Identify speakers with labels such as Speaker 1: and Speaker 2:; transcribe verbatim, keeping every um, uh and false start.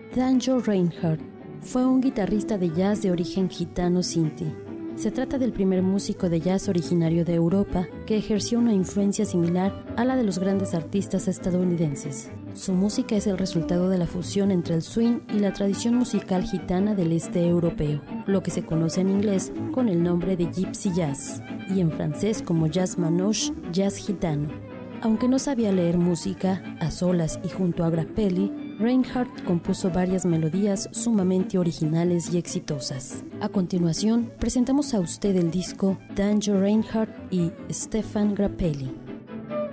Speaker 1: Django Reinhardt fue un guitarrista de jazz de origen gitano sinti. Se trata del primer músico de jazz originario de Europa que ejerció una influencia similar a la de los grandes artistas estadounidenses. Su música es el resultado de la fusión entre el swing y la tradición musical gitana del este europeo, lo que se conoce en inglés con el nombre de gypsy jazz y en francés como jazz manouche, jazz gitano. Aunque no sabía leer música, a solas y junto a Grappelli, Reinhardt compuso varias melodías sumamente originales y exitosas. A continuación, presentamos a usted el disco Django Reinhardt y Stefan Grappelli.